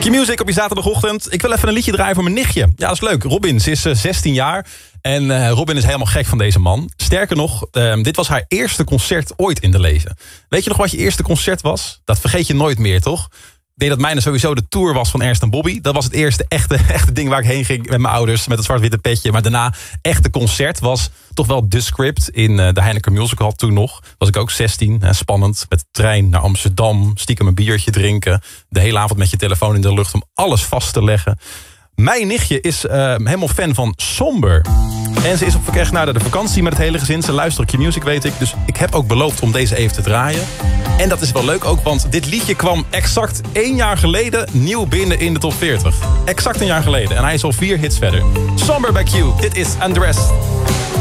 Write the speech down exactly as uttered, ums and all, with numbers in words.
Q-Music op je zaterdagochtend. Ik wil even een liedje draaien voor mijn nichtje. Ja, dat is leuk. Robin, ze is uh, zestien jaar. En uh, Robin is helemaal gek van deze man. Sterker nog, uh, dit was haar eerste concert ooit in de leven. Weet je nog wat je eerste concert was? Dat vergeet je nooit meer, toch? Ik denk dat mijne sowieso de tour was van Ernst en Bobby. Dat was het eerste echte, echte ding waar ik heen ging met mijn ouders. Met het zwart-witte petje. Maar daarna echte concert was toch wel The Script in uh, de Heineken Musical toen nog. Was ik ook zestien. Uh, spannend. Met de trein naar Amsterdam. Stiekem een biertje drinken. De hele avond met je telefoon in de lucht om alles vast te leggen. Mijn nichtje is uh, helemaal fan van Somber. En ze is op weg naar de vakantie met het hele gezin. Ze luistert Q-Music, weet ik. Dus ik heb ook beloofd om deze even te draaien. En dat is wel leuk ook, want dit liedje kwam exact één jaar geleden nieuw binnen in de top veertig. Exact een jaar geleden. En hij is al vier hits verder. Somber bij Q. Dit is Undressed.